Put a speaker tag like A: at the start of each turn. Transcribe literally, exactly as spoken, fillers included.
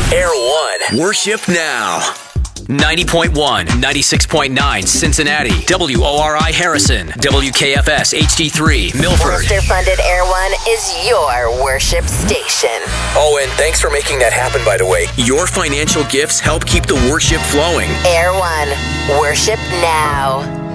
A: Air One. Worship now. ninety point one, ninety-six point nine Cincinnati, W O R I Harrison, W K F S H D three Milford.
B: Worcester-funded Air One is your worship station.
A: Oh, and thanks for making that happen, by the way. Your financial gifts help keep the worship flowing.
B: Air One. Worship now.